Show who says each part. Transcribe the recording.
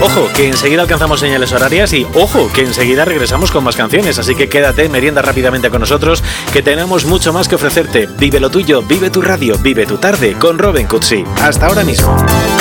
Speaker 1: Ojo, que enseguida alcanzamos señales horarias y ojo, que enseguida regresamos con más canciones. Así que quédate, merienda rápidamente con nosotros, que tenemos mucho más que ofrecerte. Vive lo tuyo, vive tu radio, vive tu tarde con Robin Cutsi. Hasta ahora mismo.